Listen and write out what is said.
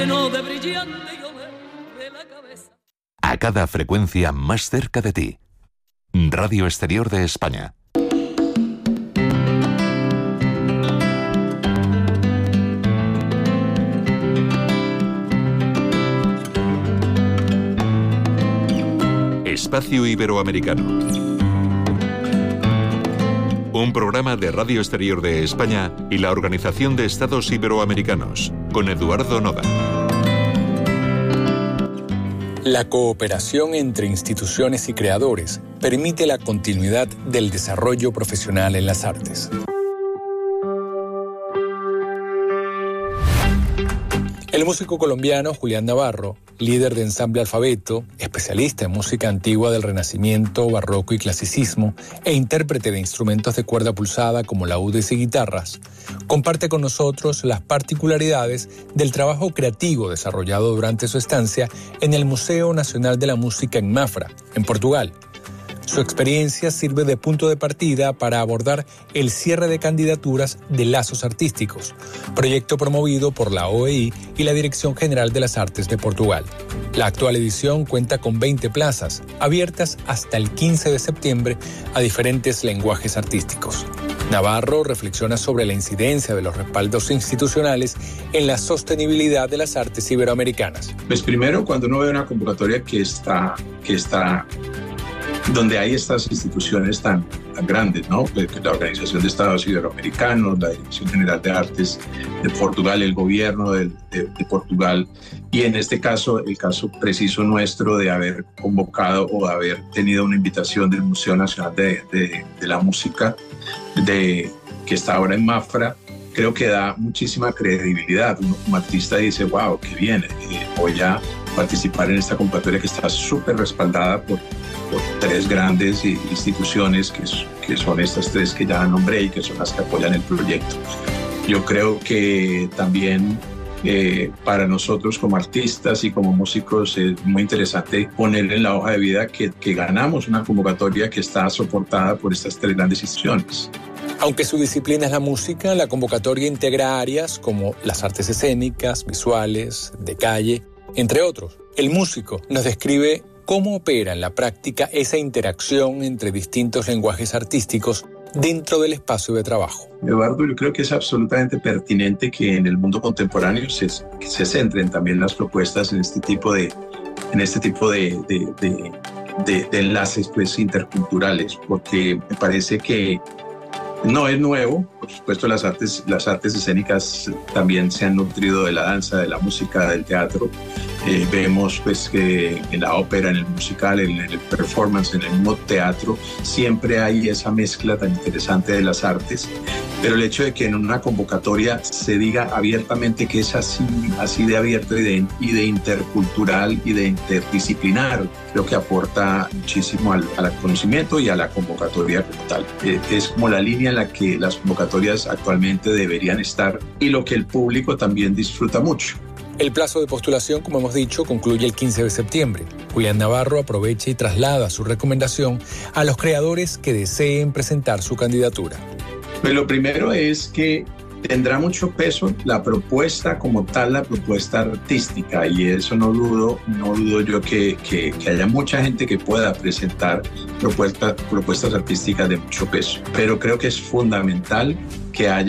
A cada frecuencia más cerca de ti. Radio Exterior de España. Espacio Iberoamericano. Un programa de Radio Exterior de España y la Organización de Estados Iberoamericanos, con Eduardo Noda. La cooperación entre instituciones y creadores permite la continuidad del desarrollo profesional en las artes. El músico colombiano Julián Navarro, líder de Ensamble Alfabeto, especialista en música antigua del Renacimiento, Barroco y Clasicismo, e intérprete de instrumentos de cuerda pulsada como laúdes y guitarras, comparte con nosotros las particularidades del trabajo creativo desarrollado durante su estancia en el Museo Nacional de la Música en Mafra, en Portugal. Su experiencia sirve de punto de partida para abordar el cierre de candidaturas de Lazos Artísticos, proyecto promovido por la OEI y la Dirección General de las Artes de Portugal. La actual edición cuenta con 20 plazas, abiertas hasta el 15 de septiembre a diferentes lenguajes artísticos. Navarro reflexiona sobre la incidencia de los respaldos institucionales en la sostenibilidad de las artes iberoamericanas. Pues primero, cuando uno ve una convocatoria que está donde hay estas instituciones tan grandes, ¿no? La Organización de Estados Iberoamericanos, la Dirección General de Artes de Portugal, el gobierno de Portugal, y en este caso, el caso preciso nuestro de haber convocado o de haber tenido una invitación del Museo Nacional de la Música, que está ahora en Mafra, creo que da muchísima credibilidad. Uno como artista dice, wow, qué bien, voy a participar en esta convocatoria que está súper respaldada por tres grandes instituciones que son estas tres que ya nombré y que son las que apoyan el proyecto. Yo creo que también para nosotros como artistas y como músicos es muy interesante poner en la hoja de vida que ganamos una convocatoria que está soportada por estas tres grandes instituciones. Aunque su disciplina es la música, la convocatoria integra áreas como las artes escénicas, visuales, de calle, entre otros. El músico nos describe cómo opera en la práctica esa interacción entre distintos lenguajes artísticos dentro del espacio de trabajo. Eduardo, yo creo que es absolutamente pertinente que en el mundo contemporáneo se centren también las propuestas en este tipo de enlaces pues, interculturales, porque me parece que no es nuevo. Por supuesto, las artes escénicas también se han nutrido de la danza, de la música, del teatro. Vemos pues, que en la ópera, en el musical, en el performance, en el mismo teatro, siempre hay esa mezcla tan interesante de las artes. Pero el hecho de que en una convocatoria se diga abiertamente que es así de abierto y de intercultural y de interdisciplinar, creo que aporta muchísimo al conocimiento y a la convocatoria como tal. Es como la línea en la que las convocatorias actualmente deberían estar y lo que el público también disfruta mucho. El plazo de postulación, como hemos dicho, concluye el 15 de septiembre. Julián Navarro aprovecha y traslada su recomendación a los creadores que deseen presentar su candidatura. Pues lo primero es que tendrá mucho peso la propuesta como tal, la propuesta artística, y eso no dudo yo que haya mucha gente que pueda presentar propuestas artísticas de mucho peso. Pero creo que es fundamental que haya